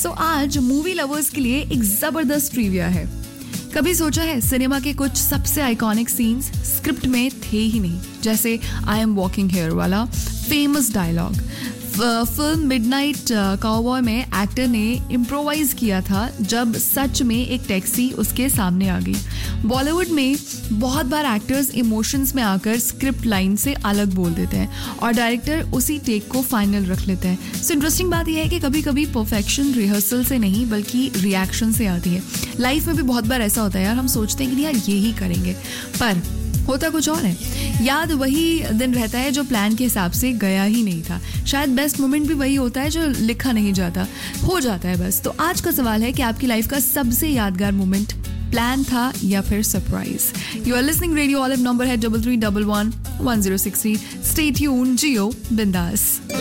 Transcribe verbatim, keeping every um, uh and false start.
सो आज movie lovers के लिए एक जबरदस्त ट्रिविया है। कभी सोचा है सिनेमा के कुछ सबसे आइकॉनिक सीन्स स्क्रिप्ट में थे ही नहीं, जैसे आई एम वॉकिंग हियर वाला famous dialogue film midnight cowboy में एक्टर ने इम्प्रोवाइज किया था जब सच में एक टैक्सी उसके सामने आ गई। बॉलीवुड में बहुत बार एक्टर्स इमोशंस में आकर स्क्रिप्ट लाइन से अलग बोल देते हैं और डायरेक्टर उसी टेक को फाइनल रख लेते हैं। सो इंटरेस्टिंग बात यह है कि कभी कभी परफेक्शन रिहर्सल से नहीं बल्कि रिएक्शन से आती है। लाइफ में भी बहुत बार ऐसा होता है यार, हम सोचते हैं कि यार ये ही करेंगे, पर होता कुछ और है। याद वही दिन रहता है जो प्लान के हिसाब से गया ही नहीं था। शायद बेस्ट मोमेंट भी वही होता है जो लिखा नहीं जाता, हो जाता है बस। तो आज का सवाल है कि आपकी लाइफ का सबसे यादगार मोमेंट प्लान था या फिर surprise. You are listening radio olive, number है double three double one one zero six three. Stay tune, जियो बिंदास।